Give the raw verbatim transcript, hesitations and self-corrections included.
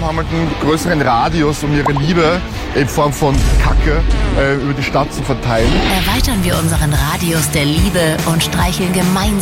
haben halt einen größeren Radius, um ihre Liebe in Form von Kacke äh, über die Stadt zu verteilen. Erweitern wir unseren Radius der Liebe und streicheln gemeinsam